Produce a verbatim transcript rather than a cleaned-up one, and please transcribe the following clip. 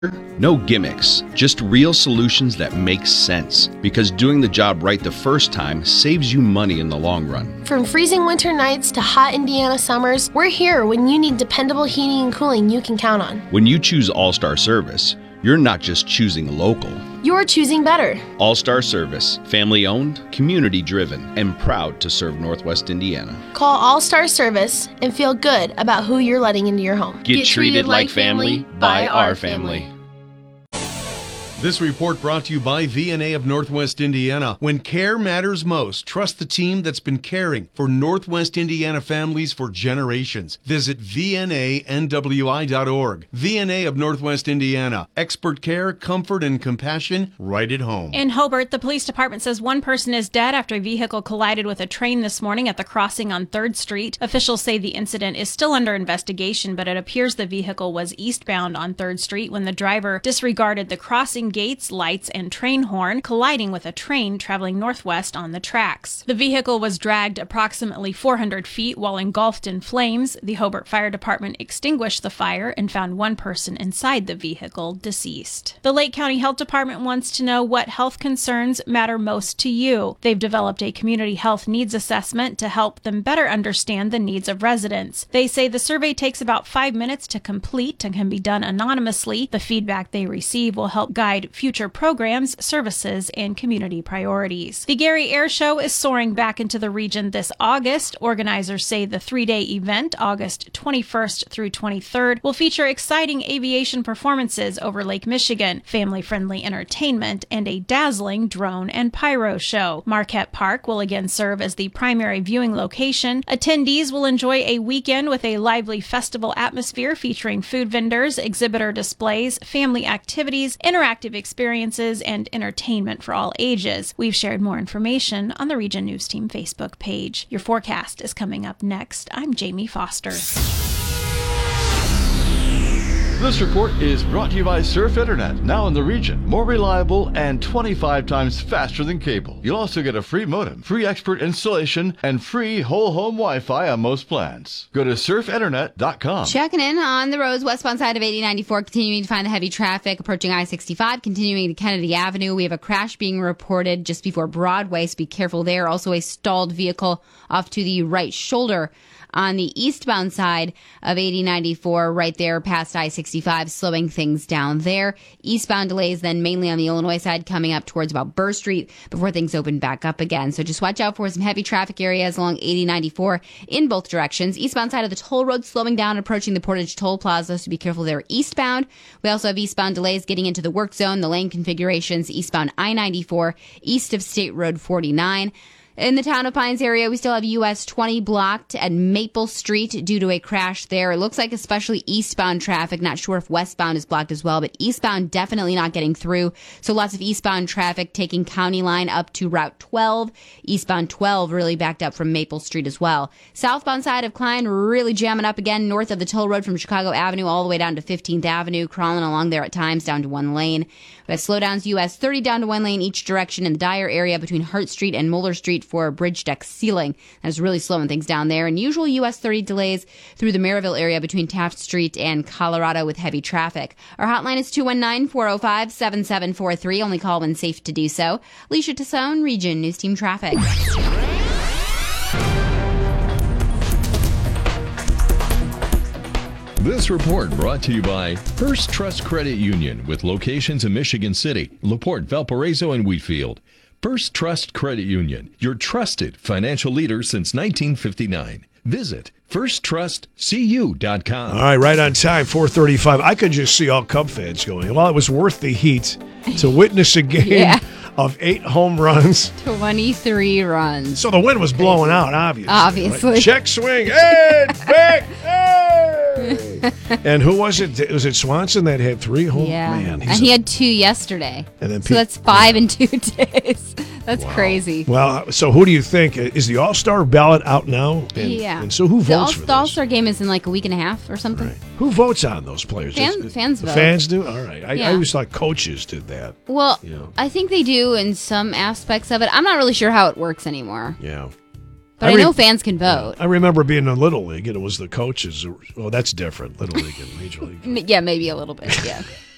No gimmicks, just real solutions that make sense. Because doing the job right the first time saves you money in the long run. From freezing winter nights to hot Indiana summers, we're here when you need dependable heating and cooling you can count on. When you choose All-Star Service, you're not just choosing local. You're choosing better. All-Star Service, family-owned, community-driven, and proud to serve Northwest Indiana. Call All-Star Service and feel good about who you're letting into your home. Get, Get treated, treated like family by our family. This report brought to you by V N A of Northwest Indiana. When care matters most, trust the team that's been caring for Northwest Indiana families for generations. Visit V N A N W I dot org. V N A of Northwest Indiana. Expert care, comfort, and compassion right at home. In Hobart, the police department says one person is dead after a vehicle collided with a train this morning at the crossing on third street. Officials say the incident is still under investigation, but it appears the vehicle was eastbound on third street when the driver disregarded the crossing gates, lights, and train horn, colliding with a train traveling northwest on the tracks. The vehicle was dragged approximately four hundred feet while engulfed in flames. The Hobart Fire Department extinguished the fire and found one person inside the vehicle deceased. The Lake County Health Department wants to know what health concerns matter most to you. They've developed a community health needs assessment to help them better understand the needs of residents. They say the survey takes about five minutes to complete and can be done anonymously. The feedback they receive will help guide future programs, services, and community priorities. The Gary Air Show is soaring back into the region this August. Organizers say the three-day event, August twenty-first through twenty-third, will feature exciting aviation performances over Lake Michigan, family-friendly entertainment, and a dazzling drone and pyro show. Marquette Park will again serve as the primary viewing location. Attendees will enjoy a weekend with a lively festival atmosphere featuring food vendors, exhibitor displays, family activities, interactive experiences, and entertainment for all ages. We've shared more information on the Region News Team Facebook page. Your forecast is coming up next. I'm Jamie Foster. This report is brought to you by Surf Internet, now in the region. More reliable and twenty-five times faster than cable. You'll also get a free modem, free expert installation, and free whole home Wi-Fi on most plans. Go to surf internet dot com. Checking in on the roads westbound side of eighty ninety-four, continuing to find the heavy traffic approaching I sixty-five, continuing to Kennedy Avenue. We have a crash being reported just before Broadway, so be careful there. Also a stalled vehicle off to the right shoulder on the eastbound side of eighty ninety-four, right there past I sixty-five, slowing things down there. Eastbound delays then mainly on the Illinois side coming up towards about Burr Street before things open back up again. So just watch out for some heavy traffic areas along eighty ninety-four in both directions. Eastbound side of the toll road slowing down, approaching the Portage Toll Plaza, so be careful there eastbound. We also have eastbound delays getting into the work zone, the lane configurations, eastbound I ninety-four, east of State Road forty-nine. In the Town of Pines area, we still have U S twenty blocked at Maple Street due to a crash there. It looks like especially eastbound traffic. Not sure if westbound is blocked as well, but eastbound definitely not getting through. So lots of eastbound traffic taking County Line up to Route twelve. Eastbound twelve really backed up from Maple Street as well. Southbound side of Klein really jamming up again north of the toll road from Chicago Avenue all the way down to fifteenth Avenue, crawling along there at times down to one lane. We have slowdowns U S thirty down to one lane each direction in the Dyer area between Hart Street and Moeller Street for a bridge deck sealing. That's really slowing things down there. And usual U S thirty delays through the Maryville area between Taft Street and Colorado with heavy traffic. Our hotline is two one nine, four oh five, seven seven four three. Only call when safe to do so. Alicia Tassone, Region News Team Traffic. This report brought to you by First Trust Credit Union with locations in Michigan City, LaPorte, Valparaiso, and Wheatfield. First Trust Credit Union, your trusted financial leader since nineteen fifty-nine. Visit first trust c u dot com. All right, right on time, four thirty-five. I could just see all Cub fans going, well, it was worth the heat to witness a game yeah. of eight home runs. twenty-three runs. So the wind was blowing out, obviously. Obviously. Right? Check swing. Hey, back. Hey. And who was it? Was it Swanson that had three home? Yeah. Man, and he a, had two yesterday. And then so that's five in two days. That's wow. crazy. Well, so who do you think? Is the All-Star ballot out now? And, yeah. And so who the votes all, for this? The All-Star game is in like a week and a half or something. Right. Who votes on those players? Fan, it's, fans the vote. Fans do? All right. I, yeah. I always thought coaches did that. Well, you know. I think they do in some aspects of it. I'm not really sure how it works anymore. Yeah. But I, I re- know fans can vote. I remember being in Little League, and it was the coaches. Who, well, that's different. Little League and Major League. Yeah, maybe a little bit, yeah.